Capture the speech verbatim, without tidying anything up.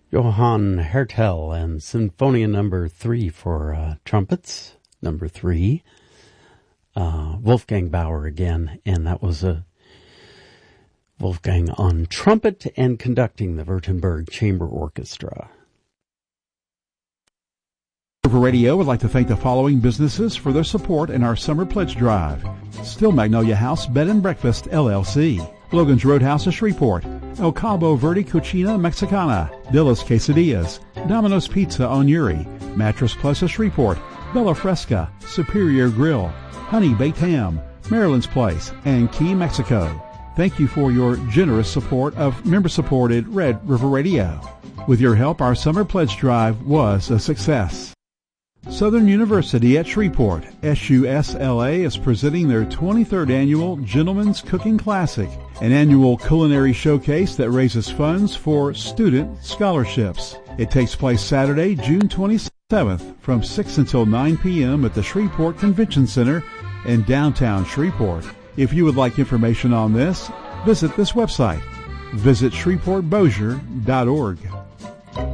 Johann Hertel and Sinfonia number three for uh, trumpets, number three. Uh, Wolfgang Bauer again, and that was a Wolfgang on trumpet and conducting the Württemberg Chamber Orchestra. River Radio would like to thank the following businesses for their support in our summer pledge drive. Still Magnolia House Bed and Breakfast, L L C. Logan's Roadhouse of Shreveport, El Cabo Verde Cucina Mexicana, Dilla's Quesadillas, Domino's Pizza on Uri, Mattress Plus of Shreveport, Bella Fresca, Superior Grill, Honey Baked Ham, Maryland's Place, and Key, Mexico. Thank you for your generous support of member-supported Red River Radio. With your help, our summer pledge drive was a success. Southern University at Shreveport, S U S L A, is presenting their twenty-third Annual Gentleman's Cooking Classic, an annual culinary showcase that raises funds for student scholarships. It takes place Saturday, June twenty-seventh from six until nine p.m. at the Shreveport Convention Center in downtown Shreveport. If you would like information on this, visit this website. Visit shreveport bossier dot org.